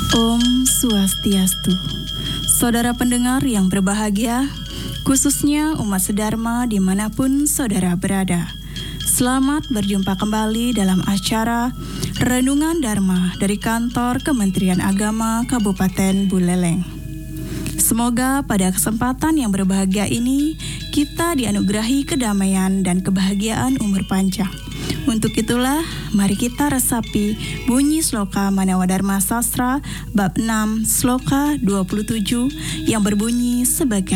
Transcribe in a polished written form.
Om Swastiastu. Saudara pendengar yang berbahagia, khususnya umat sedharma dimanapun saudara berada. Selamat berjumpa kembali dalam acara Renungan Dharma dari kantor Kementerian Agama Kabupaten Buleleng. Semoga pada kesempatan yang berbahagia ini kita dianugerahi kedamaian dan kebahagiaan umur panjang. Untuk itulah, mari kita resapi bunyi sloka Manawadharma Sastra bab 6 sloka 27 yang berbunyi sebagai